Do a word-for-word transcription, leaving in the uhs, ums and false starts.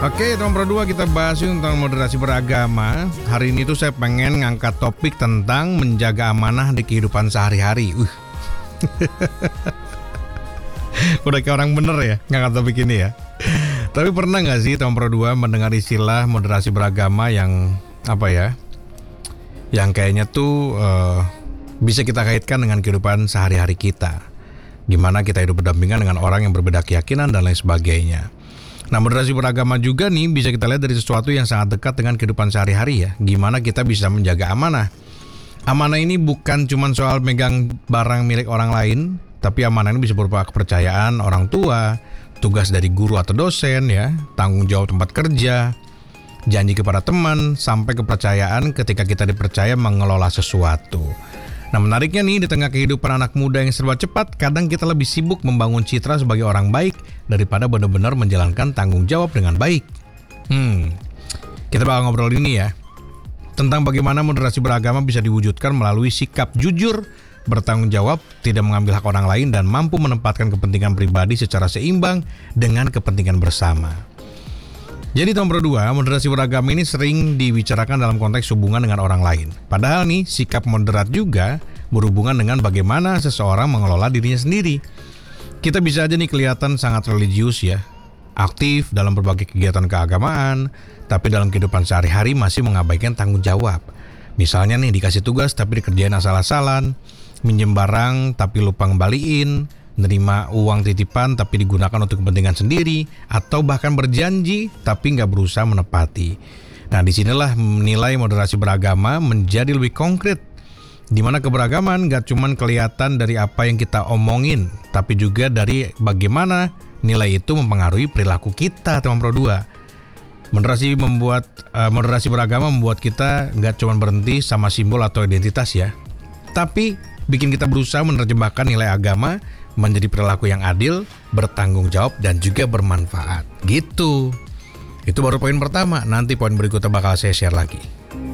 Oke, nomor dua kita bahas tentang moderasi beragama. Hari ini tuh saya pengen ngangkat topik tentang menjaga amanah di kehidupan sehari-hari. Uh. Udah kayak orang bener ya ngangkat topik ini ya. Tapi pernah gak sih nomor dua mendengar istilah moderasi beragama yang apa ya, yang kayaknya tuh uh, bisa kita kaitkan dengan kehidupan sehari-hari kita, gimana kita hidup berdampingan dengan orang yang berbeda keyakinan dan lain sebagainya. Nah, moderasi beragama juga nih bisa kita lihat dari sesuatu yang sangat dekat dengan kehidupan sehari-hari ya. Gimana kita bisa menjaga amanah. Amanah ini bukan cuma soal megang barang milik orang lain, tapi amanah ini bisa berupa kepercayaan orang tua, tugas dari guru atau dosen ya, tanggung jawab tempat kerja, janji kepada teman, sampai kepercayaan ketika kita dipercaya mengelola sesuatu. Nah, menariknya nih, di tengah kehidupan anak muda yang serba cepat, kadang kita lebih sibuk membangun citra sebagai orang baik daripada benar-benar menjalankan tanggung jawab dengan baik. Hmm, kita bakal ngobrol ini ya, tentang bagaimana moderasi beragama bisa diwujudkan melalui sikap jujur, bertanggung jawab, tidak mengambil hak orang lain, dan mampu menempatkan kepentingan pribadi secara seimbang dengan kepentingan bersama. Jadi nomor dua, moderasi beragama ini sering dibicarakan dalam konteks hubungan dengan orang lain. Padahal nih, sikap moderat juga berhubungan dengan bagaimana seseorang mengelola dirinya sendiri. Kita bisa aja nih kelihatan sangat religius ya, aktif dalam berbagai kegiatan keagamaan, tapi dalam kehidupan sehari-hari masih mengabaikan tanggung jawab. Misalnya nih, dikasih tugas tapi dikerjain asal-asalan, minjem barang tapi lupa ngembaliin, nerima uang titipan tapi digunakan untuk kepentingan sendiri, atau bahkan berjanji tapi nggak berusaha menepati. Nah, disinilah nilai moderasi beragama menjadi lebih konkret, di mana keberagaman nggak cuma kelihatan dari apa yang kita omongin, tapi juga dari bagaimana nilai itu mempengaruhi perilaku kita, teman pro dua. Moderasi membuat uh, moderasi beragama membuat kita nggak cuma berhenti sama simbol atau identitas ya, tapi bikin kita berusaha menerjemahkan nilai agama menjadi perilaku yang adil, bertanggung jawab, dan juga bermanfaat. Gitu. Itu baru poin pertama. Nanti poin berikutnya bakal saya share lagi.